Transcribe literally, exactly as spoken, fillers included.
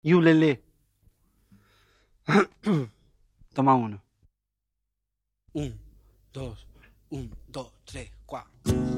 Yulele. Toma uno. Un, dos, un, dos, tres, cuatro.